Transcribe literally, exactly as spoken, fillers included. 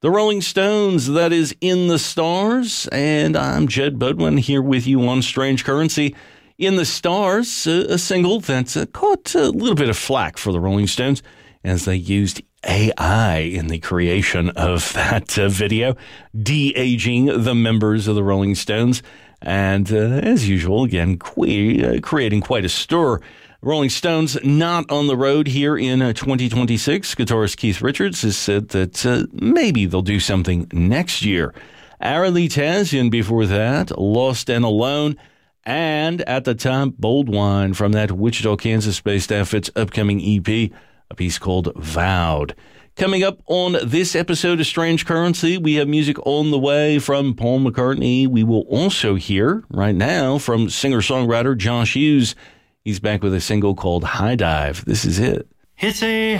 The Rolling Stones, that is In the Stars, and I'm Jed Bodwin here with you on Strange Currency. In the Stars, a, a single that's uh, caught a little bit of flack for the Rolling Stones as they used A I in the creation of that uh, video, de-aging the members of the Rolling Stones, and uh, as usual, again, que- uh, creating quite a stir. Rolling Stones not on the road here in uh, twenty twenty-six. Guitarist Keith Richards has said that uh, maybe they'll do something next year. Aralee Tazian before that, Lost and Alone, and at the top, Bold Wine from that Wichita, Kansas-based outfit's upcoming E P, a piece called Vowed. Coming up on this episode of Strange Currency, we have music on the way from Paul McCartney. We will also hear right now from singer-songwriter Josh Hughes. He's back with a single called High Dive. This is it. It's a